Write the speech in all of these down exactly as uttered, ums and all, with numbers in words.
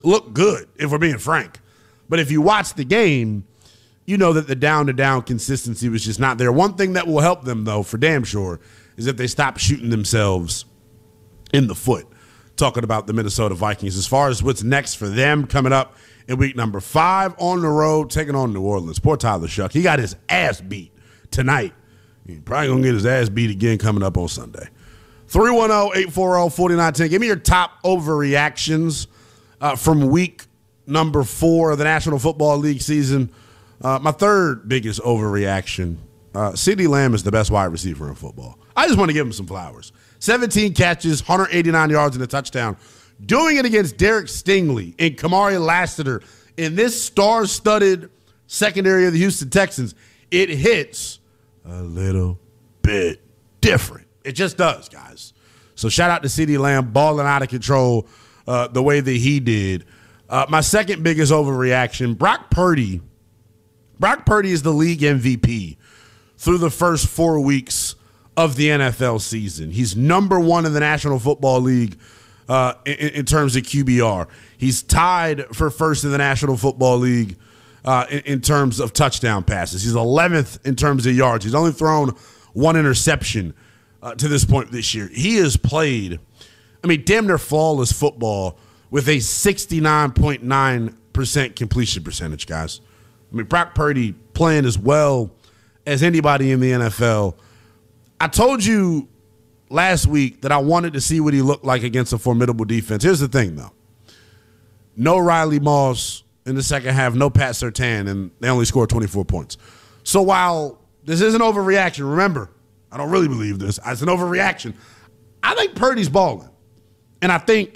look good, if we're being frank. But if you watch the game, you know that the down-to-down consistency was just not there. One thing that will help them, though, for damn sure, is if they stop shooting themselves in the foot. Talking about the Minnesota Vikings. As far as what's next for them coming up in week number five on the road, taking on New Orleans. Poor Tyler Shuck. He got his ass beat tonight. He's probably going to get his ass beat again coming up on Sunday. three one zero, eight four zero, four nine one zero. Give me your top overreactions uh, from week number four of the National Football League season. Uh, my third biggest overreaction, uh, CeeDee Lamb is the best wide receiver in football. I just want to give him some flowers. seventeen catches, one hundred eighty-nine yards and a touchdown. Doing it against Derek Stingley and Kamari Lassiter in this star-studded secondary of the Houston Texans, it hits a little bit different. It just does, guys. So shout out to CeeDee Lamb, balling out of control uh, the way that he did. Uh, my second biggest overreaction, Brock Purdy. Brock Purdy is the league M V P through the first four weeks of the N F L season. He's number one in the National Football League uh, in, in terms of Q B R. He's tied for first in the National Football League uh, in, in terms of touchdown passes. He's eleventh in terms of yards. He's only thrown one interception uh, to this point this year. He has played, I mean, damn near flawless football with a sixty-nine point nine percent completion percentage, guys. I mean, Brock Purdy playing as well as anybody in the N F L. I told you last week that I wanted to see what he looked like against a formidable defense. Here's the thing, though. No Riley Moss in the second half, no Pat Surtain, and they only scored twenty-four points. So while this is an overreaction, remember, I don't really believe this. It's an overreaction. I think Purdy's balling. And I think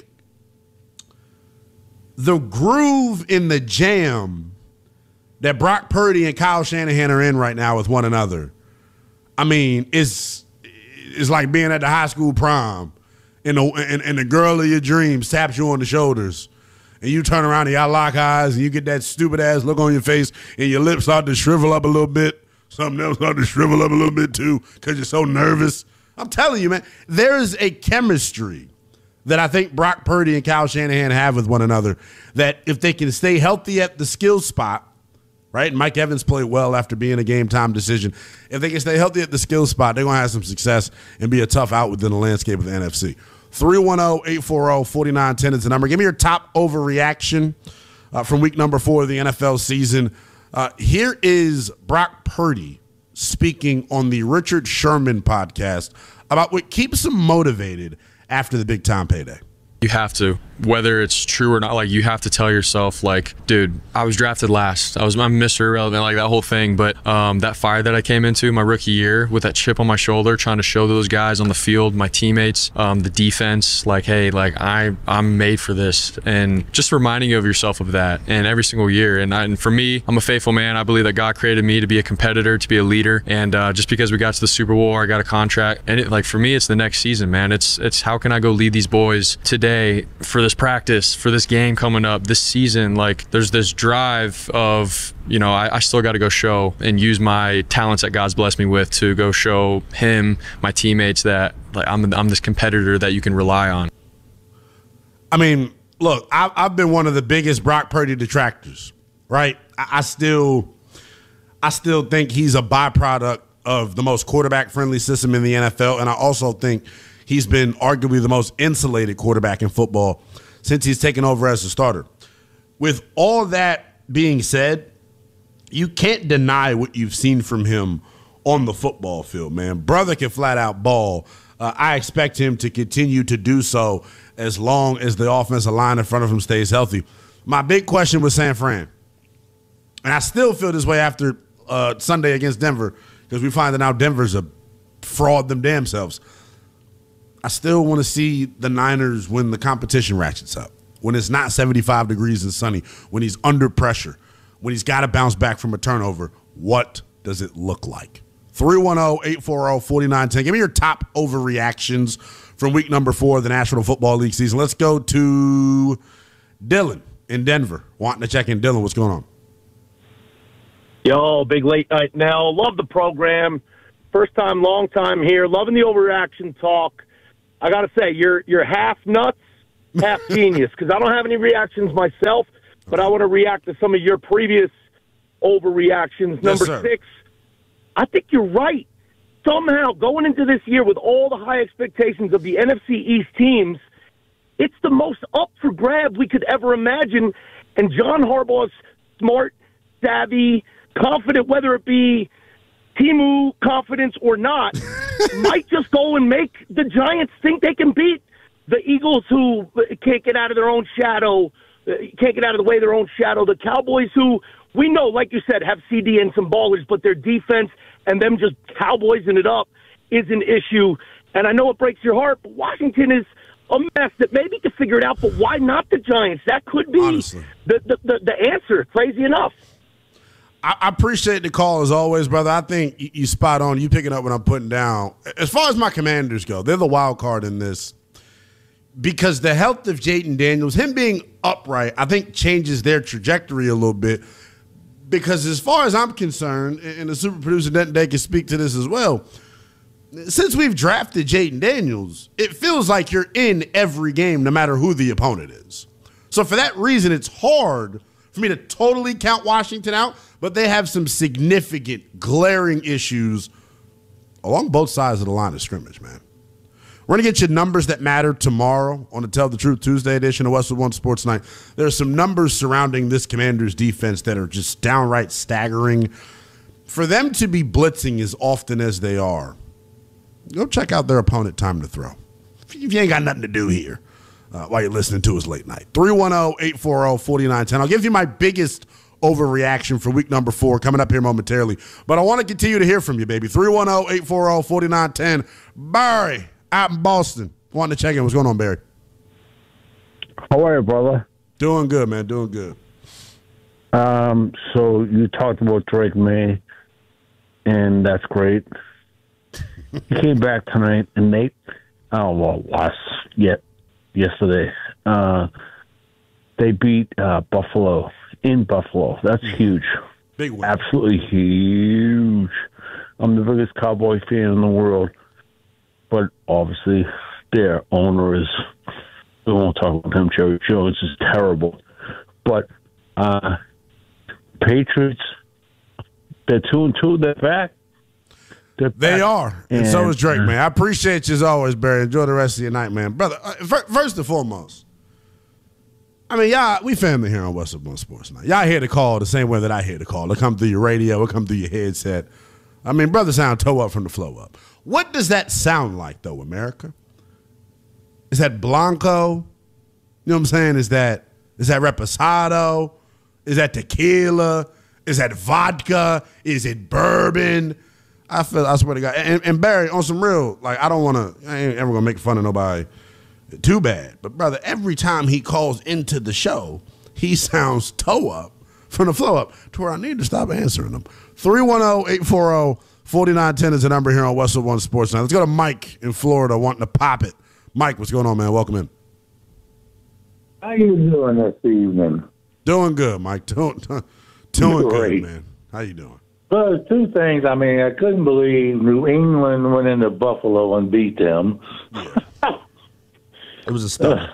the groove in the jam that Brock Purdy and Kyle Shanahan are in right now with one another, I mean, it's, it's like being at the high school prom and the, and, and the girl of your dreams taps you on the shoulders and you turn around and y'all lock eyes and you get that stupid-ass look on your face and your lips start to shrivel up a little bit. Something else start to shrivel up a little bit too because you're so nervous. I'm telling you, man, there's a chemistry that I think Brock Purdy and Kyle Shanahan have with one another that if they can stay healthy at the skill spot, right? And Mike Evans played well after being a game-time decision. If they can stay healthy at the skill spot, they're going to have some success and be a tough out within the landscape of the N F C. three one zero, eight four zero, four nine one zero is the number. Give me your top overreaction uh, from week number four of the N F L season. Uh, here is Brock Purdy speaking on the Richard Sherman podcast about what keeps him motivated after the big-time payday. You have to, whether it's true or not, like you have to tell yourself, like, dude, I was drafted last. I was I'm Mister Irrelevant, like that whole thing. But um, that fire that I came into my rookie year with that chip on my shoulder, trying to show those guys on the field, my teammates, um, the defense, like, hey, like I I'm made for this, and just reminding you of yourself of that, and every single year. And, I, and for me, I'm a faithful man. I believe that God created me to be a competitor, to be a leader, and uh, just because we got to the Super Bowl, I got a contract, and it, like for me, it's the next season, man. It's it's how can I go lead these boys today for this practice, for this game coming up, this season. Like there's this drive of, you know, I, I still got to go show and use my talents that God's blessed me with to go show him, my teammates, that like I'm I'm this competitor that you can rely on. I mean, look, I've, I've been one of the biggest Brock Purdy detractors, right? I, I still, I still think he's a byproduct of the most quarterback-friendly system in the N F L, and I also think he's been arguably the most insulated quarterback in football since he's taken over as a starter. With all that being said, you can't deny what you've seen from him on the football field, man. Brother can flat out ball. Uh, I expect him to continue to do so as long as the offensive line in front of him stays healthy. My big question was San Fran, and I still feel this way after uh, Sunday against Denver because we find that now Denver's a fraud them damn selves. I still want to see the Niners when the competition ratchets up, when it's not seventy-five degrees and sunny, when he's under pressure, when he's got to bounce back from a turnover. What does it look like? three one zero, eight four zero, four nine one zero. Give me your top overreactions from week number four of the National Football League season. Let's go to Dylan in Denver. Wanting to check in. Dylan, what's going on? Yo, big late night now. Love the program. First time, long time here. Loving the overreaction talk. I got to say, you're you're half nuts, half genius because I don't have any reactions myself, but I want to react to some of your previous overreactions. Number yes, six, I think you're right. Somehow, going into this year with all the high expectations of the N F C East teams, it's the most up for grab we could ever imagine. And John Harbaugh's smart, savvy, confident, whether it be Timu confidence or not, might just go and make the Giants think they can beat the Eagles, who can't get out of their own shadow, can't get out of the way of their own shadow, the Cowboys, who we know, like you said, have C D and some ballers, but their defense and them just cowboysing it up is an issue. And I know it breaks your heart, but Washington is a mess that maybe could figure it out, but why not the Giants? That could be the, the, the, the answer, crazy enough. I, I appreciate the call as always, brother. I think you, you spot on. You picking up what I'm putting down. As far as my Commanders go, they're the wild card in this because the health of Jayden Daniels, him being upright, I think changes their trajectory a little bit. Because as far as I'm concerned, and the super producer Denton can speak to this as well, since we've drafted Jayden Daniels, it feels like you're in every game no matter who the opponent is. So for that reason, it's hard for me to totally count Washington out, but they have some significant, glaring issues along both sides of the line of scrimmage, man. We're going to get you numbers that matter tomorrow on the Tell the Truth Tuesday edition of Westwood One Sports Night. There are some numbers surrounding this Commanders defense that are just downright staggering. For them to be blitzing as often as they are, go check out their opponent time to throw. If you ain't got nothing to do here uh, while you're listening to us late night. three one zero, eight four zero, four nine one zero. I'll give you my biggest overreaction for week number four coming up here momentarily. But I want to continue to hear from you, baby. three one zero, eight four zero, four nine one zero. Barry out in Boston. Wanting to check in. What's going on, Barry? How are you, brother? Doing good, man. Doing good. Um, so you talked about Drake May, and that's great. He came back tonight, and Nate, oh, well, last, yet, yesterday, uh, they beat uh, Buffalo in Buffalo. That's huge. Big win. Absolutely huge. I'm the biggest Cowboy fan in the world. But obviously, their owner is, we won't talk about him, Jerry Jones is terrible. But uh, Patriots, they're two and two, they're back. They're back. They are. And, and so is Drake, uh, man. I appreciate you as always, Barry. Enjoy the rest of your night, man. Brother, uh, first and foremost, I mean, y'all, we family here on Westwood One Sports Night. Y'all hear the call the same way that I hear the call. It come through your radio. It come through your headset. I mean, brother sound toe up from the flow up. What does that sound like, though, America? Is that Blanco? You know what I'm saying? Is that is that Reposado? Is that tequila? Is that vodka? Is it bourbon? I feel, I swear to God. And, and Barry, on some real, like, I don't want to, I ain't ever going to make fun of nobody too bad. But, brother, every time he calls into the show, he sounds toe up from the flow up to where I need to stop answering them. three one zero, eight four zero, four nine one zero is the number here on Westwood One Sports Night. Let's go to Mike in Florida wanting to pop it. Mike, what's going on, man? Welcome in. How you doing this evening? Doing good, Mike. Doing, doing good, man. How you doing? Well, there's two things. I mean, I couldn't believe New England went into Buffalo and beat them. Yeah. It was a stunt.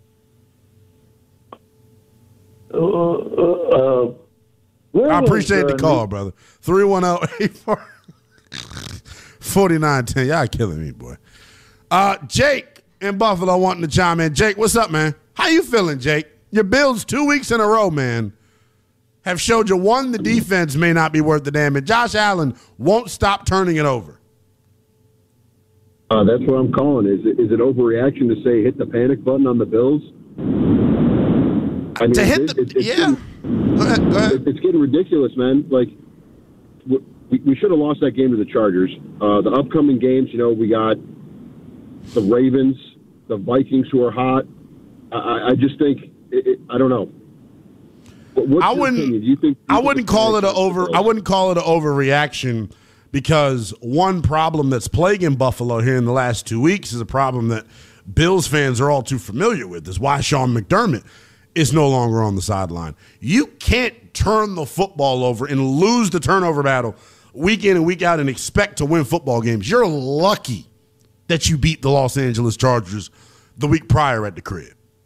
Uh, uh, uh, I appreciate was, the call, brother. three one zero, eight four four nine one zero. Y'all killing me, boy. Uh, Jake in Buffalo wanting to chime in. Jake, what's up, man? How you feeling, Jake? Your Bills two weeks in a row, man, have showed you, one, the defense may not be worth the damn, and Josh Allen won't stop turning it over. Uh, that's what I'm calling. Is it, is it overreaction to say hit the panic button on the Bills? I mean, to hit it, the it, it's yeah. Getting, go ahead, go ahead. It, it's getting ridiculous, man. Like we, we should have lost that game to the Chargers. Uh, the upcoming games, you know, we got the Ravens, the Vikings, who are hot. I, I just think it, it, I don't know. What's I wouldn't. Do you think? I wouldn't call it an over. I wouldn't call it an overreaction because one problem that's plaguing Buffalo here in the last two weeks is a problem that Bills fans are all too familiar with. Is why Sean McDermott is no longer on the sideline. You can't turn the football over and lose the turnover battle week in and week out and expect to win football games. You're lucky that you beat the Los Angeles Chargers the week prior at the crib.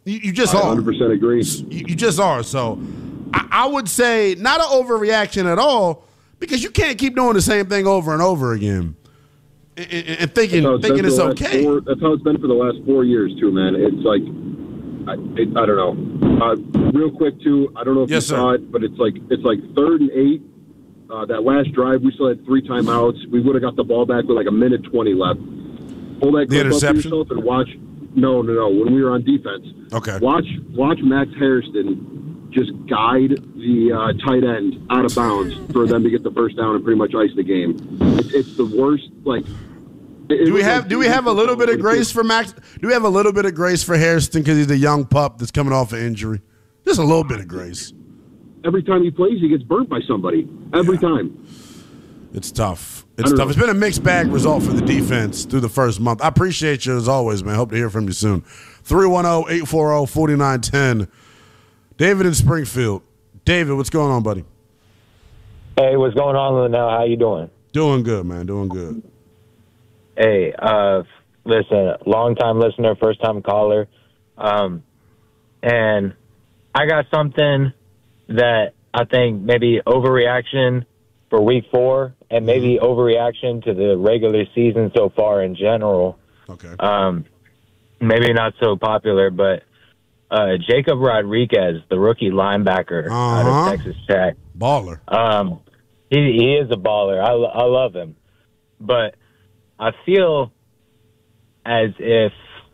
You, you just I are. one hundred percent agree. You, you just are. So I, I would say not an overreaction at all, because you can't keep doing the same thing over and over again and, and, and thinking it's thinking it's okay. Four, that's how it's been for the last four years too, man. It's like I, it, I don't know. Uh, real quick too, I don't know if yes, you sir. saw it, but it's like it's like third and eight. Uh, that last drive, we still had three timeouts. We would have got the ball back with like a minute twenty left. Pull that The clip up for interception? yourself and watch. No, no, no. When we were on defense, Okay. Watch, watch Max Hairston just guide the uh, tight end out of bounds for them to get the first down and pretty much ice the game. It's, it's the worst. Like, it, Do we have do we have a little bit of grace for Max? Do we have a little bit of grace for Hairston because he's a young pup that's coming off an injury? Just a little bit of grace. Every time he plays, he gets burnt by somebody. Every Yeah. time. It's tough. It's don't tough. know. It's been a mixed bag result for the defense through the first month. I appreciate you as always, man. Hope to hear from you soon. three one zero, eight four zero, four nine one zero. David in Springfield. David, what's going on, buddy? Hey, what's going on, Linnell? How you doing? Doing good, man. Doing good. Hey, uh, listen, long-time listener, first-time caller. Um, and I got something that I think maybe overreaction for week four and maybe overreaction to the regular season so far in general. Okay. Um, maybe not so popular, but uh, Jacob Rodriguez, the rookie linebacker out Uh-huh. of Texas Tech. Baller. Um, he, he is a baller. I, I love him. But I feel as if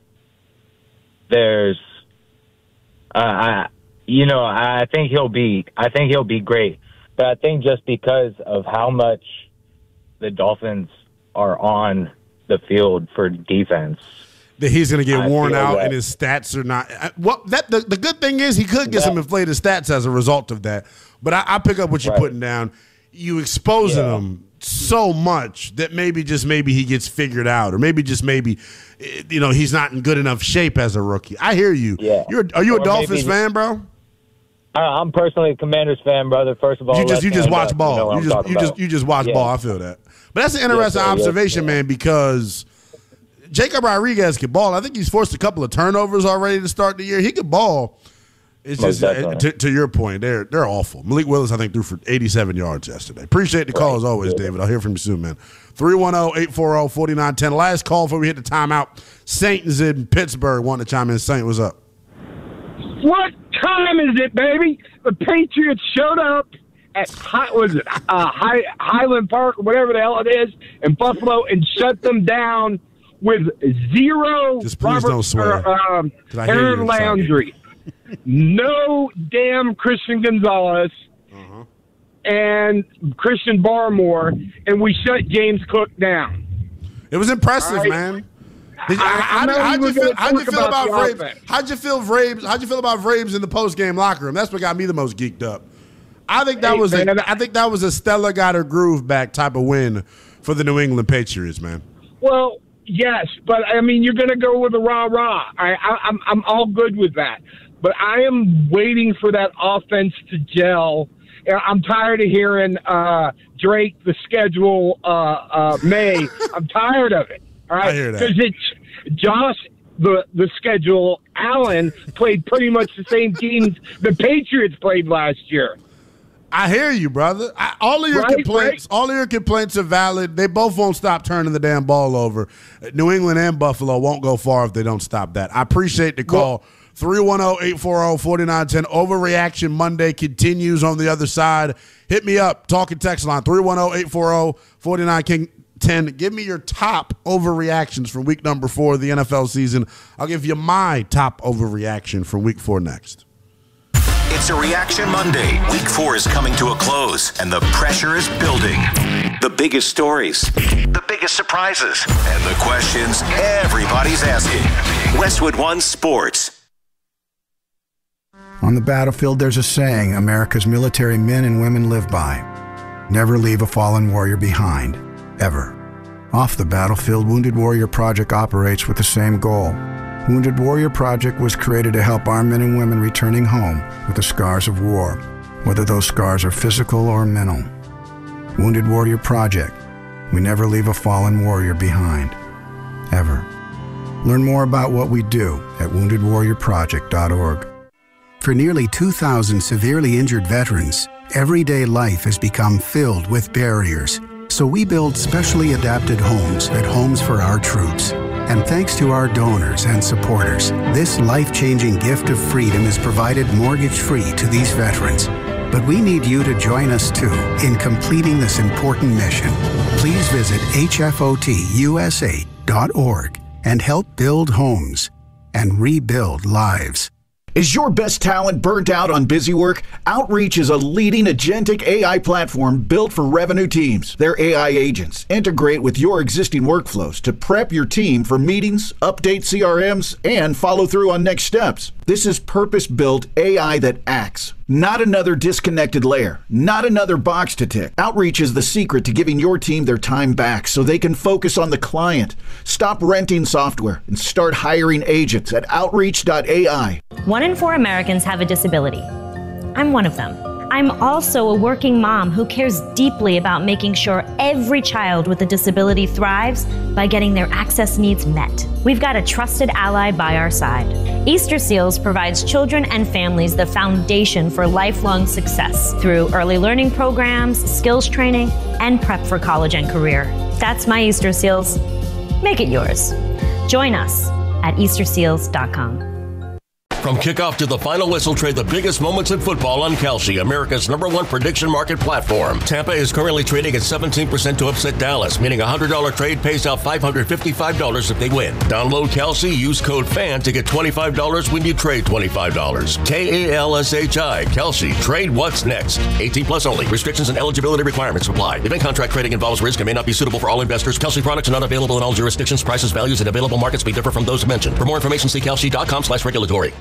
there's, uh, I, you know, I think he'll be, I think he'll be great. But I think just because of how much the Dolphins are on the field for defense, That he's going to get I worn feel out that- and his stats are not. I- Well, that the, the good thing is he could get Yeah. some inflated stats as a result of that. But I, I pick up what you're Right. putting down. You exposing Yeah. him so much that maybe just maybe he gets figured out, or maybe just maybe eh, you know he's not in good enough shape as a rookie. I hear you. Yeah. You're are you a Or Dolphins maybe- fan, bro? I, I'm personally a Commanders fan, brother. First of all, You just you just watch left-hand up, ball. You, know what You I'm just talking you just about. you just watch Yeah. ball. I feel that. But that's an interesting sir, yes, observation, sir. man, because Jacob Rodriguez can ball. I think he's forced a couple of turnovers already to start the year. He could ball. It's Most just uh, definitely. to, to your point, they're they're awful. Malik Willis, I think, threw for eighty-seven yards yesterday. Appreciate the call Right. as always, Yeah. David. I'll hear from you soon, man. three one zero, eight four zero, four nine one zero. Last call before we hit the timeout. Saint is in Pittsburgh. Want to chime in? Saint, what's up? What time is it, baby? The Patriots showed up at High, was it uh, High, Highland Park or whatever the hell it is in Buffalo and shut them down with zero. Just please Robert, don't swear, or, um, 'cause I hear you're Aaron excited. Landry, no damn Christian Gonzalez, Uh-huh. and Christian Barmore, and we shut James Cook down. It was impressive, All right. man. Did you, I- I how, know how'd we you were feel, gonna how'd you talk feel about, about the Vrabes? offense. How'd you feel Vrabes? How'd you feel about Vrabes in the post game locker room? That's what got me the most geeked up. I think that Hey, was man, a, I think that was a Stella got her groove back type of win for the New England Patriots, man. Well, yes, but I mean, you're going to go with a rah rah. I, I, I'm I'm all good with that, but I am waiting for that offense to gel. And I'm tired of hearing uh, Drake the schedule uh, uh, May. I'm tired of it. All right, I hear that. because it's Josh the the schedule. Allen played pretty much the same teams the Patriots played last year. I hear you, brother. I, all of your Right, complaints, all of your complaints are valid. They both won't stop turning the damn ball over. New England and Buffalo won't go far if they don't stop that. I appreciate the call. three one zero, eight four zero, four nine one zero. Overreaction Monday continues on the other side. Hit me up. Talking text line three one zero, eight four zero, four nine one zero. Give me your top overreactions from week number four of the N F L season. I'll give you my top overreaction from week four next. It's a Reaction Monday. Week four is coming to a close, and the pressure is building. The biggest stories, the biggest surprises, and the questions everybody's asking. Westwood One Sports. On the battlefield, there's a saying America's military men and women live by. Never leave a fallen warrior behind, ever. Off the battlefield, Wounded Warrior Project operates with the same goal. Wounded Warrior Project was created to help our men and women returning home with the scars of war, whether those scars are physical or mental. Wounded Warrior Project. We never leave a fallen warrior behind, ever. Learn more about what we do at wounded warrior project dot org. For nearly two thousand severely injured veterans, everyday life has become filled with barriers. So we build specially adapted homes at Homes for Our Troops. And thanks to our donors and supporters, this life-changing gift of freedom is provided mortgage-free to these veterans. But we need you to join us, too, in completing this important mission. Please visit H F O T U S A dot org and help build homes and rebuild lives. Is your best talent burnt out on busy work? Outreach is a leading agentic A I platform built for revenue teams. Their A I agents integrate with your existing workflows to prep your team for meetings, update C R Ms, and follow through on next steps. This is purpose-built A I that acts, not another disconnected layer, not another box to tick. Outreach is the secret to giving your team their time back so they can focus on the client. Stop renting software and start hiring agents at outreach dot A I. One in four Americans have a disability. I'm one of them. I'm also a working mom who cares deeply about making sure every child with a disability thrives by getting their access needs met. We've got a trusted ally by our side. Easter Seals provides children and families the foundation for lifelong success through early learning programs, skills training, and prep for college and career. That's my Easter Seals. Make it yours. Join us at easter seals dot com. From kickoff to the final whistle, trade the biggest moments in football on Kalshi, America's number one prediction market platform. Tampa is currently trading at seventeen percent to upset Dallas, meaning a one hundred dollars trade pays out five hundred fifty-five dollars if they win. Download Kalshi, use code FAN to get twenty-five dollars when you trade twenty-five dollars. K A L S H I, Kalshi. Trade what's next. eighteen plus only. Restrictions and eligibility requirements apply. Event contract trading involves risk and may not be suitable for all investors. Kalshi products are not available in all jurisdictions. Prices, values, and available markets may differ from those mentioned. For more information, see kalshi dot com slash regulatory.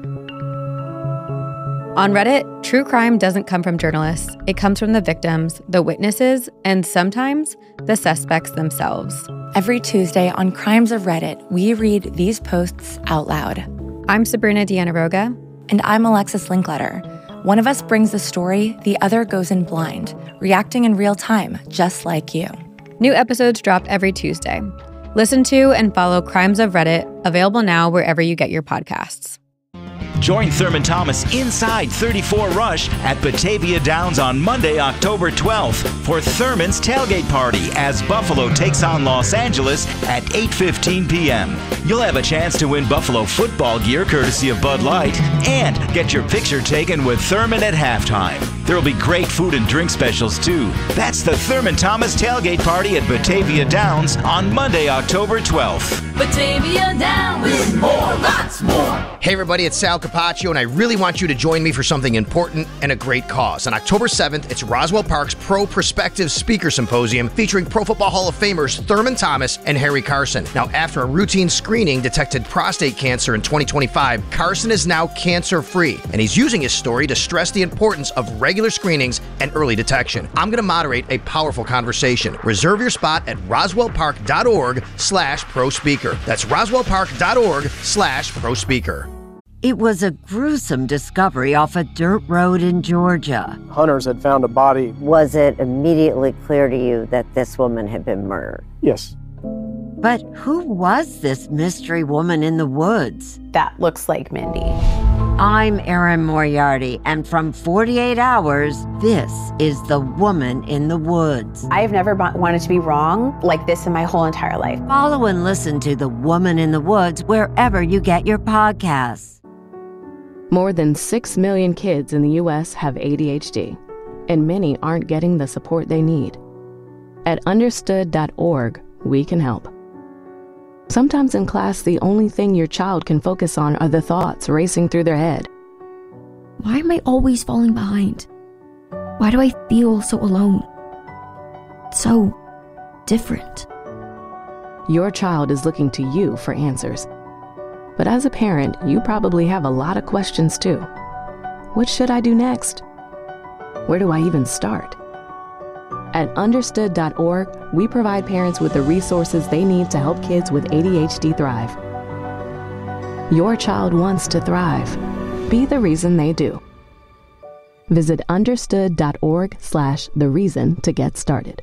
On Reddit, true crime doesn't come from journalists. It comes from the victims, the witnesses, and sometimes the suspects themselves. Every Tuesday on Crimes of Reddit, we read these posts out loud. I'm Sabrina Diana-Roga. And I'm Alexis Linkletter. One of us brings the story, the other goes in blind, reacting in real time, just like you. New episodes drop every Tuesday. Listen to and follow Crimes of Reddit, available now wherever you get your podcasts. Join Thurman Thomas inside thirty-four Rush at Batavia Downs on Monday, October twelfth for Thurman's Tailgate Party as Buffalo takes on Los Angeles at eight fifteen p.m. You'll have a chance to win Buffalo football gear courtesy of Bud Light and get your picture taken with Thurman at halftime. There'll be great food and drink specials too. That's the Thurman Thomas Tailgate Party at Batavia Downs on Monday, October twelfth. Batavia Downs with more, lots more. Hey everybody, it's Sal Capaccio, and I really want you to join me for something important and a great cause. On October seventh, it's Roswell Park's Pro Perspective Speaker Symposium featuring Pro Football Hall of Famers Thurman Thomas and Harry Carson. Now, after a routine screening detected prostate cancer in twenty twenty-five, Carson is now cancer-free, and he's using his story to stress the importance of regular screenings and early detection. I'm going to moderate a powerful conversation. Reserve your spot at roswell park dot org slash pro speaker. That's roswell park dot org slash pro speaker. It was a gruesome discovery off a dirt road in Georgia. Hunters had found a body. Was it immediately clear to you that this woman had been murdered? Yes. But who was this mystery woman in the woods? That looks like Mindy. I'm Erin Moriarty, and from forty-eight hours, this is The Woman in the Woods. I've never wanted to be wrong like this in my whole entire life. Follow and listen to The Woman in the Woods wherever you get your podcasts. More than six million kids in the U S have A D H D, and many aren't getting the support they need. At understood dot org, we can help. Sometimes in class, the only thing your child can focus on are the thoughts racing through their head. Why am I always falling behind? Why do I feel so alone? So different. Your child is looking to you for answers. But as a parent, you probably have a lot of questions too. What should I do next? Where do I even start? At understood dot org, we provide parents with the resources they need to help kids with A D H D thrive. Your child wants to thrive. Be the reason they do. Visit understood dot org slash the reason to get started.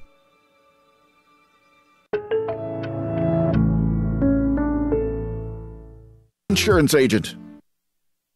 insurance agent.